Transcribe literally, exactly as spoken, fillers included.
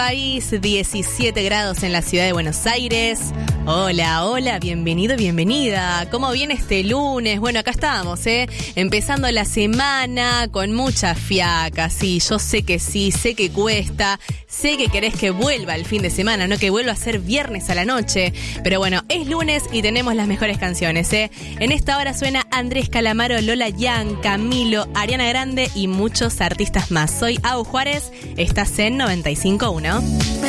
País, diecisiete grados en la ciudad de Buenos Aires. Hola, hola, bienvenido, bienvenida. ¿Cómo viene este lunes? Bueno, acá estamos, ¿eh? Empezando la semana con mucha fiaca. Sí, yo sé que sí, sé que cuesta. Sé que querés que vuelva el fin de semana, no que vuelva a ser viernes a la noche. Pero bueno, es lunes y tenemos las mejores canciones, ¿eh? En esta hora suena Andrés Calamaro, Lola Young, Camilo, Ariana Grande y muchos artistas más. Soy Au Juárez, estás en noventa y cinco punto uno.